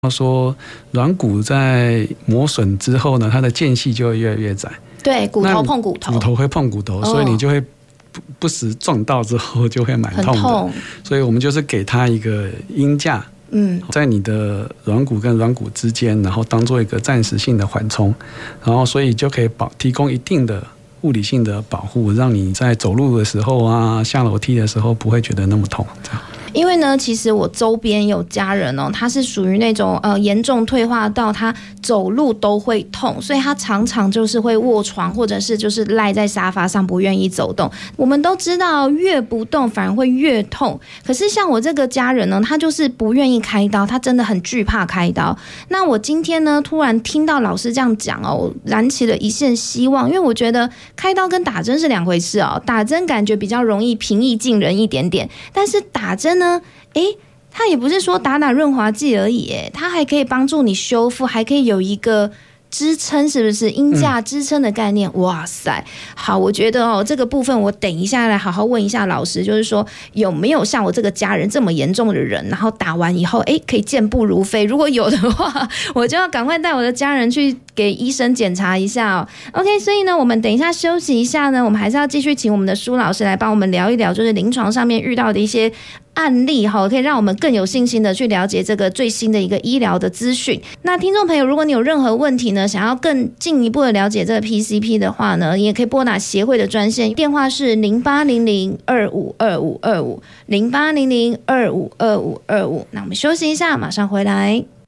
说软骨在磨损之后呢，它的间隙就会越来越窄。 对，骨头碰骨头， 骨头会碰骨头，所以你就会不时撞到之后就会蛮痛的。 很痛。 所以我们就是给它一个鹰架，在你的软骨跟软骨之间，然后当做一个暂时性的缓冲，然后所以就可以提供一定的物理性的保护，让你在走路的时候啊，下楼梯的时候不会觉得那么痛。这样。 因为呢，其实我周边有家人哦，他是属于那种严重退化到他走路都会痛，所以他常常就是会卧床，或者是就是赖在沙发上不愿意走动。我们都知道越不动反而会越痛，可是像我这个家人呢，他就是不愿意开刀，他真的很惧怕开刀。那我今天呢，突然听到老师这样讲哦，我燃起了一线希望，因为我觉得开刀跟打针是两回事哦，打针感觉比较容易平易近人一点点，但是打针呢，它也不是说打打润滑剂而已，它还可以帮助你修复，还可以有一个支撑，是不是鹰架支撑的概念？哇塞，好，我觉得这个部分我等一下来好好问一下老师，就是说有没有像我这个家人这么严重的人，然后打完以后可以健步如飞，如果有的话，我就要赶快带我的家人去给医生检查一下哦。OK， 所以呢，我们等一下休息一下呢，我们还是要继续请我们的舒老师来帮我们聊一聊，就是临床上面遇到的一些案例，可以让我们更有信心的去了解这个最新的一个医疗的资讯。那听众朋友，如果你有任何问题呢，想要更进一步的了解这个 PCP 的话呢，你也可以拨打协会的专线，电话是0800252525 0800252525。那我们休息一下，马上回来。